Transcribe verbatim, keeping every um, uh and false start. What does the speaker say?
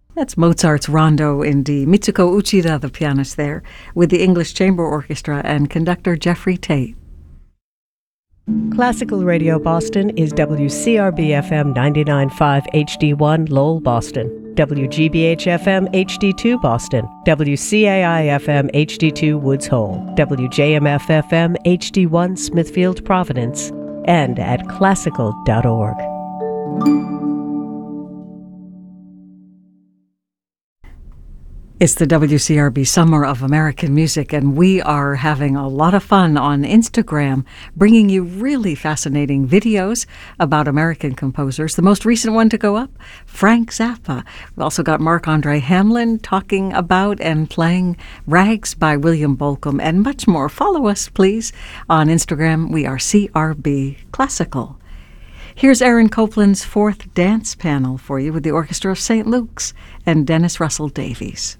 That's Mozart's Rondo in D. Mitsuko Uchida, the pianist there, with the English Chamber Orchestra and conductor Jeffrey Tate. Classical Radio Boston is W C R B F M ninety-nine point five H D one Lowell, Boston, W G B H F M H D two Boston, W C A I F M H D two Woods Hole, W J M F F M H D one Smithfield, Providence, and at classical dot org. It's the W C R B Summer of American Music, and we are having a lot of fun on Instagram, bringing you really fascinating videos about American composers. The most recent one to go up, Frank Zappa. We've also got Marc-Andre Hamelin talking about and playing Rags by William Bolcom, and much more. Follow us, please, on Instagram. We are C R B Classical. Here's Aaron Copland's fourth dance panel for you with the Orchestra of Saint Luke's and Dennis Russell Davies.